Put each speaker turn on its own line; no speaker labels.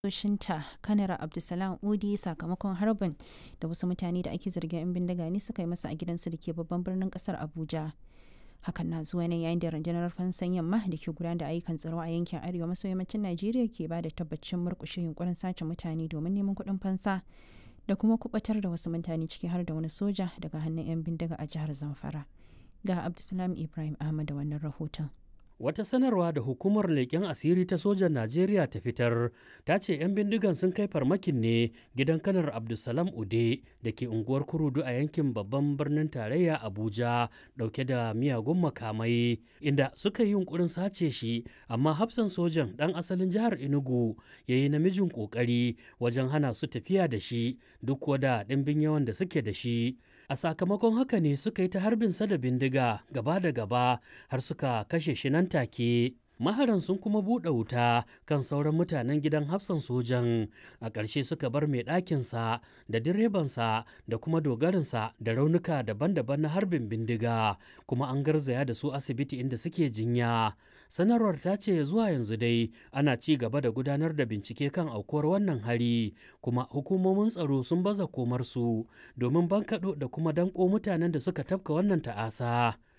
Shinta Kanar Abdulsalam Udi sakamakon harbin da wasu mutane da ake zargin 'yan bindiga ne suka yi masa a gidansu da ke babban birnin kasar Abuja. Hakan na zuwa ne yayin da rundunar fansan yamma da ke gudanar da ayyukan tsaro a yankin arewa maso yammacin Najeriya ke ba da tabbacin murkushe yunkurin sace mutane domin neman kuɗin fansa da kuma kubatar da wasu mutane ciki har da wani soja daga hannun 'yan bindiga a jihar Zamfara. Ga Abdulsalam Ibrahim Ahmad da wannan rahoton.
Wata sanarwa da hukumar leƙen asiri ta sojan Najeriya ta fitar ta ce 'yan bindigan sun kai farmakin ne gidan kanar Abdulsalam Ude da ke unguwar Kurudu a yankin babban birnin tarayya Abuja ɗauke da miyagun makamai inda suka yi yunkurin sace shi amma hafsan sojan ɗan asalin jihar Enugu ya yi namijin ƙoƙari wajen hana su tafiya da shi duk wada ɗimbin yawan da suke da shi. A sakamakon haka ne suka yi ta harbinsa da bindiga gaba da gaba har suka kashe shi nan take. Maharan sun kuma buɗe wuta kan sauran mutanen gidan hafsan sojan a ƙarshe suka bar mai ɗakinsa da direbansa da kuma dogarinsa da raunuka daban-daban na harbin bindiga kuma an garzaya da su asibiti inda suke jinya. Sanarwar ta ce zuwa yanzu dai ana ci gaba da gudanar da bincike kan aukuwar wannan hari kuma hukumomin tsaro sun baza komarsu domin bankaɗo da kuma danƙo mutanen da suka tafka wannan ta'asa.